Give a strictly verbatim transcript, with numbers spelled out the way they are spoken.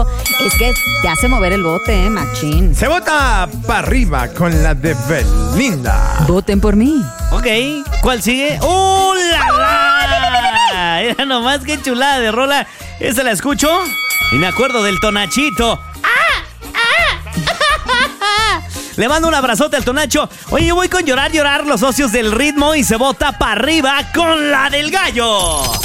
Gallo es que te hace mover el bote, eh, machín. Se vota para arriba con la de Belinda. Voten por mí. Ok, ¿cuál sigue? ¡Uh, la, la! Era nomás que chulada de rola. Esa la escucho y me acuerdo del Tonachito. Le mando un abrazote al Tonacho. Oye, yo voy con Llorar, Llorar, los socios del ritmo, y se vota para arriba con la del Gallo.